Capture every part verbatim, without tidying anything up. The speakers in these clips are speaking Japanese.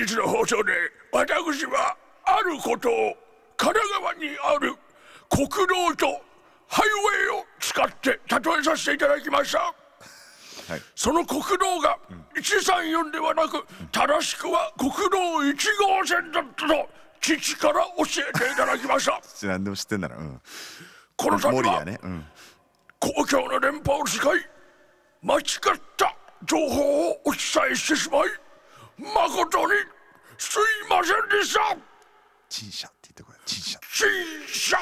日の放送で私はあることを神奈川にある国道とハイウェイを使って例えさせていただきました、はい、その国道がいちさんよんではなく、うん、正しくは国道いちごうせんだったと父から教えていただきました何でも知ってんだろ、うん、 この度は、 ねうん、 公共の電波を使い間違った情報をお伝えしてしまい誠にすいませんでした。 陳謝って言ってこれ。陳謝陳謝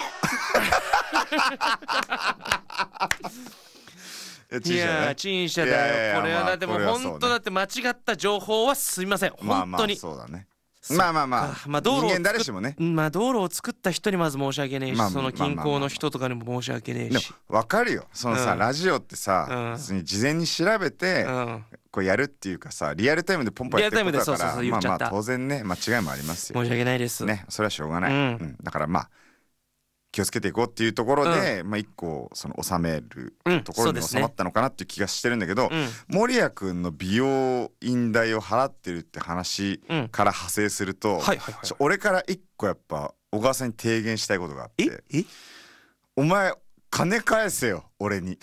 いや陳謝だよ。これはだってもう本当だって間違った情報はすいません本当に。 まあまあそうだね。まあまあまあ、まあ、道路を人間誰しもね、 まあ道路を作った人にまず申し訳ねえし、まあ、その近郊の人とかにも申し訳ねえし。 わかるよそのさ、うん、ラジオってさ、うん、普通に事前に調べて、うん、こうやるっていうかさリアルタイムでポンポンやってることだからまあまあ当然ね間違いもありますよ。 申し訳ないですねそれはしょうがない、うんうん、だからまあ気をつけていこうっていうところで、うん、まあ一個その収めるところに収まったのかなっていう気がしてるんだけど、うんね、守谷くんの美容院代を払ってるって話から派生すると、うんはいはいはい、俺から一個やっぱ小川さんに提言したいことがあって、 ええお前金返せよ俺に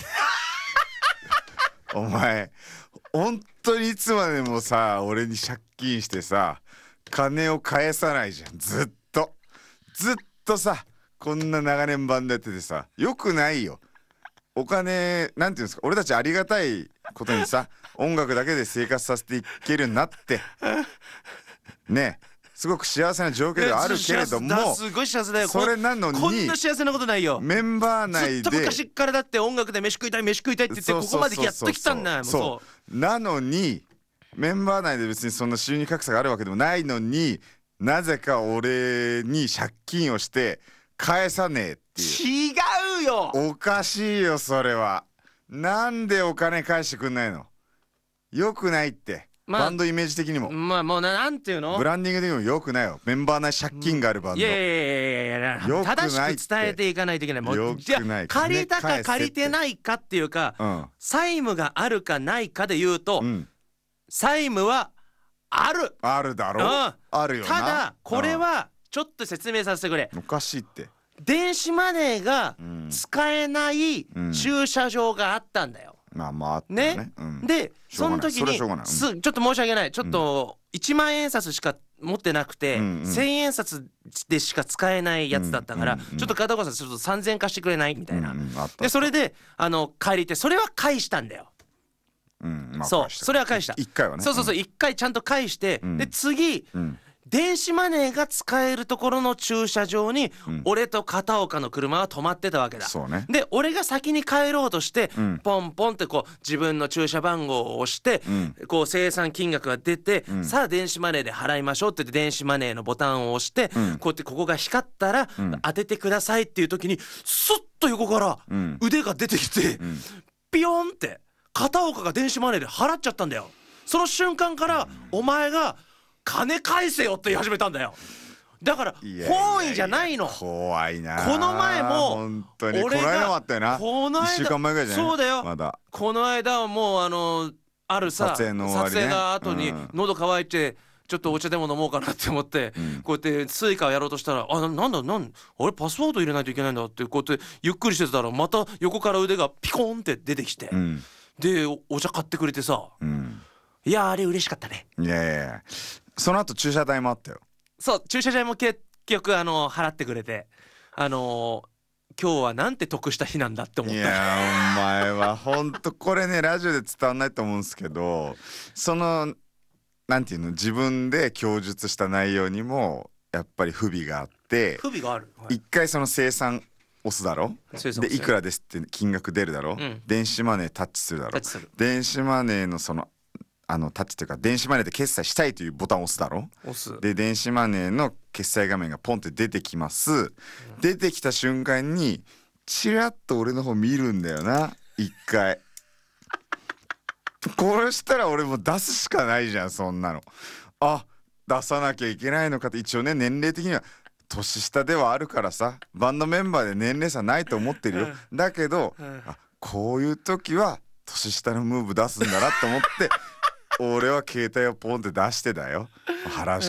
お前本当にいつまでもさ俺に借金してさ金を返さないじゃんずっとずっとさこんな長年バンドやっててさよくないよ。お金なんていうんですか俺たちありがたいことにさ音楽だけで生活させていけるようになってねすごく幸せな状況ではあるけれどもすごい幸せだよ。 それなのにこんな幸せなことないよ。 メンバー内でずっと昔からだって音楽で飯食いたい飯食いたいって言ってここまでやっときたんだよ。 そうなのにメンバー内で別にそんな収入格差があるわけでもないのになぜか俺に借金をして返さねえっていう。 違うよおかしいよそれは。なんでお金返してくんないの。よくないって、まあ、バンドイメージ的にもまあもうなんていうのブランディング的にもよくないよ。メンバー内借金があるバンド、 うん、いやいやいやいや正しく伝えていかないといけない。もうよくない。 借りたか借りてないかっていうか、うん、債務があるかないかで言うと、うん、債務はあるあるだろう、うん、あるよな。 ただこれはちょっと説明させてくれ、 うん、おかしいって。 電子マネーが使えない駐車場があったんだよ、 うん、まあまああったね、ね、 うん、でその時に、うん、すちょっと申し訳ないちょっといちまんえん札しか持ってなくて、うんうん、せんえん札でしか使えないやつだったから、うんうんうん、ちょっと片岡さんちょっとさんぜんえん貸してくれないみたいな、うんうん、でそれであの借りてそれは返したんだよ。 うんまあ、 そうそれは返した。 いっかいはね。 そうそうそう、うん、いっかいちゃんと返して、うん、で次、うん、電子マネーが使えるところの駐車場に、うん、俺と片岡の車は止まってたわけだ。 そうね。 で俺が先に帰ろうとして、うん、ポンポンってこう自分の駐車番号を押して、うん、こう精算金額が出て、うん、さあ電子マネーで払いましょうって言って電子マネーのボタンを押して、うん、こうやってここが光ったら、うん、当ててくださいっていう時にスッと横から腕が出てきて、うん、ピヨンって片岡が電子マネーで払っちゃったんだよ。その瞬間から、うん、お前が金返せよって言い始めたんだよ。だから本意じゃないの。 怖いな。 この前も本当に俺がこの間もあったよな。この間いっしゅうかんまえぐらいじゃない。 そうだよ、 まだこの間はもうあのあるさ撮影の終わりね、 撮影の後に喉乾いてちょっとお茶でも飲もうかなって思って、うん、こうやってスイカをやろうとしたらあなんだなんあれパスワード入れないといけないんだってこうやってゆっくりしてたらまた横から腕がピコーンって出てきて、うん、で お, お茶買ってくれてさ、うん、いやあれ嬉しかったね。 いやいやその後駐車代もあったよ。 そう駐車代も結局あの払ってくれてあのー、今日はなんて得した日なんだって思った。 いやお前はほんとこれねラジオで伝わんないと思うんですけどそのなんていうの自分で供述した内容にもやっぱり不備があって不備がある、 はい、一回その生産押すだろでいくらですって金額出るだろ、うん、電子マネータッチするだろ電子マネーのそのあのタッチというか電子マネーで決済したいというボタンを押すだろ押すで電子マネーの決済画面がポンって出てきます、うん、出てきた瞬間にチラッと俺の方見るんだよな一回これしたら俺も出すしかないじゃんそんなの。あ出さなきゃいけないのかって一応ね年齢的には年下ではあるからさバンドメンバーで年齢差ないと思ってるよ、うん、だけど、うん、あこういう時は年下のムーブ出すんだなと思って俺は携帯をポンって出してだよ。話